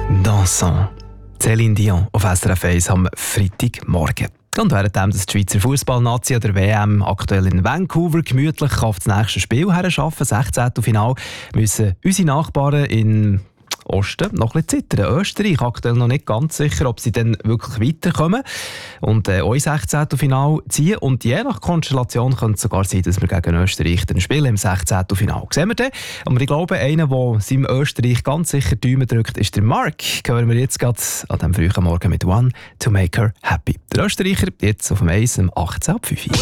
Dansant. Céline Dion auf SRF 1 am Freitagmorgen. Und während die Schweizer Fußballnazi der WM aktuell in Vancouver gemütlich auf das nächste Spiel herarbeiten, 16. Finale, müssen unsere Nachbarn in Osten noch ein bisschen zittern. Österreich aktuell noch nicht ganz sicher, ob sie dann wirklich weiterkommen und auch 16. Finale ziehen. Und je nach Konstellation könnte es sogar sein, dass wir gegen Österreich dann spielen im 16. Finale. Sehen wir dann. Aber ich glaube, einer, der seinem Österreich ganz sicher die Daumen drückt, ist der Mark. Hören wir jetzt gerade an diesem frühen Morgen mit «One to make her happy». Der Österreicher jetzt auf dem Eis um 18 ab 5 Uhr.